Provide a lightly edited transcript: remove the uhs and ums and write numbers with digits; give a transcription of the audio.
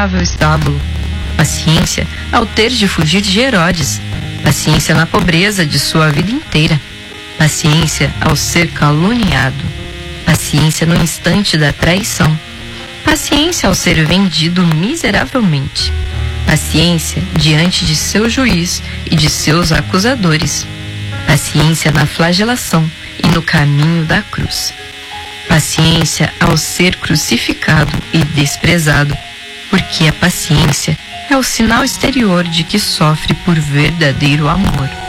estábulo. Paciência ao ter de fugir de Herodes. Paciência na pobreza de sua vida inteira. Paciência ao ser caluniado. Paciência no instante da traição. Paciência ao ser vendido miseravelmente. Paciência diante de seu juiz e de seus acusadores. Paciência na flagelação e no caminho da cruz. Paciência ao ser crucificado e desprezado, porque a paciência é o sinal exterior de que sofre por verdadeiro amor.